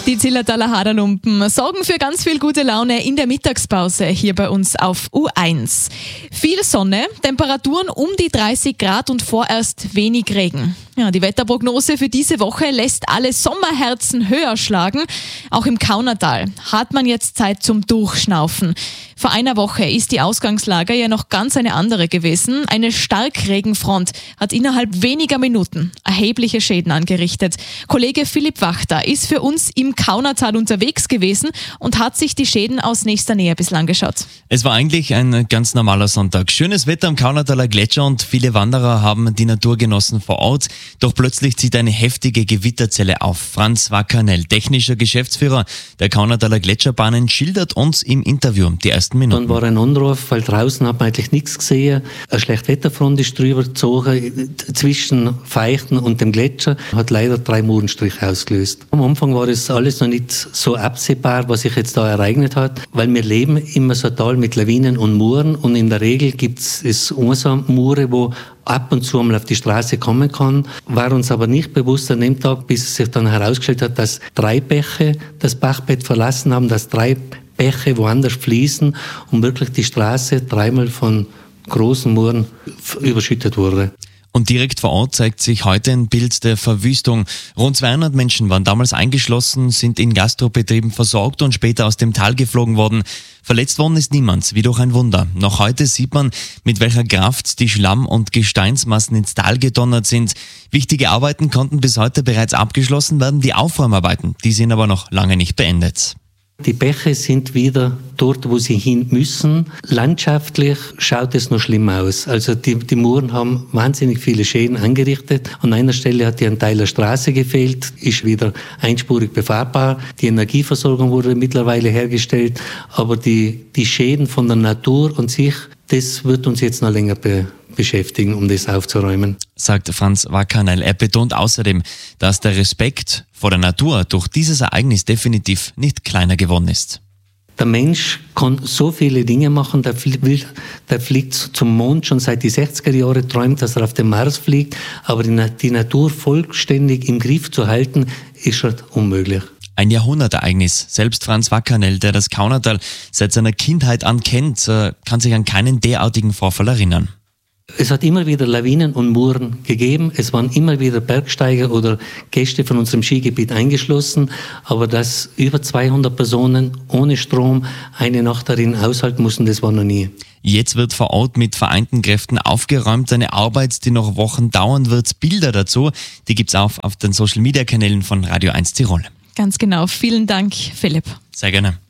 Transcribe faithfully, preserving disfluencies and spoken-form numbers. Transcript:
Die Zillertaler Haderlumpen sorgen für ganz viel gute Laune in der Mittagspause hier bei uns auf U eins. Viel Sonne, Temperaturen um die dreißig Grad und vorerst wenig Regen. Ja, die Wetterprognose für diese Woche lässt alle Sommerherzen höher schlagen. Auch im Kaunertal hat man jetzt Zeit zum Durchschnaufen. Vor einer Woche ist die Ausgangslage ja noch ganz eine andere gewesen. Eine Starkregenfront hat innerhalb weniger Minuten erhebliche Schäden angerichtet. Kollege Philipp Wachter ist für uns im Kaunertal unterwegs gewesen und hat sich die Schäden aus nächster Nähe bislang angeschaut. Es war eigentlich ein ganz normaler Sonntag. Schönes Wetter am Kaunertaler Gletscher und viele Wanderer haben die Natur genossen vor Ort. Doch plötzlich zieht eine heftige Gewitterzelle auf. Franz Wackanell, technischer Geschäftsführer der Kaunertaler Gletscherbahnen, schildert uns im Interview die ersten Minuten. Dann war ein Anruf, weil draußen hat man eigentlich nichts gesehen. Eine Schlechtwetterfront ist drüber gezogen, zwischen Feichten und dem Gletscher, hat leider drei Murenstriche ausgelöst. Am Anfang war das alles noch nicht so absehbar, was sich jetzt da ereignet hat, weil wir leben immer so Tal mit Lawinen und Muren und in der Regel gibt es unsere Mure, wo ab und zu mal auf die Straße kommen kann, war uns aber nicht bewusst an dem Tag, bis es sich dann herausgestellt hat, dass drei Bäche das Bachbett verlassen haben, dass drei Bäche woanders fließen und wirklich die Straße dreimal von großen Muren überschüttet wurde. Und direkt vor Ort zeigt sich heute ein Bild der Verwüstung. Rund zweihundert Menschen waren damals eingeschlossen, sind in Gastrobetrieben versorgt und später aus dem Tal geflogen worden. Verletzt worden ist niemand, wie durch ein Wunder. Noch heute sieht man, mit welcher Kraft die Schlamm- und Gesteinsmassen ins Tal gedonnert sind. Wichtige Arbeiten konnten bis heute bereits abgeschlossen werden, die Aufräumarbeiten, die sind aber noch lange nicht beendet. Die Bäche sind wieder dort, wo sie hin müssen. Landschaftlich schaut es noch schlimm aus. Also die, die Muren haben wahnsinnig viele Schäden angerichtet. An einer Stelle hat hier ein Teil der Straße gefehlt, ist wieder einspurig befahrbar. Die Energieversorgung wurde mittlerweile hergestellt. Aber die, die Schäden von der Natur und sich, das wird uns jetzt noch länger be- beschäftigen, um das aufzuräumen. Sagt Franz Wackanell. Er betont außerdem, dass der Respekt vor der Natur durch dieses Ereignis definitiv nicht kleiner geworden ist. Der Mensch kann so viele Dinge machen, der fliegt, der fliegt zum Mond schon seit die sechziger Jahre, träumt, dass er auf den Mars fliegt, aber die, die Natur vollständig im Griff zu halten, ist schon unmöglich. Ein Jahrhundertereignis. Selbst Franz Wackanell, der das Kaunertal seit seiner Kindheit an kennt, kann sich an keinen derartigen Vorfall erinnern. Es hat immer wieder Lawinen und Muren gegeben. Es waren immer wieder Bergsteiger oder Gäste von unserem Skigebiet eingeschlossen. Aber dass über zweihundert Personen ohne Strom eine Nacht darin aushalten mussten, das war noch nie. Jetzt wird vor Ort mit vereinten Kräften aufgeräumt. Eine Arbeit, die noch Wochen dauern wird. Bilder dazu, die gibt's auch auf den Social-Media-Kanälen von Radio eins Tirol. Ganz genau. Vielen Dank, Philipp. Sehr gerne.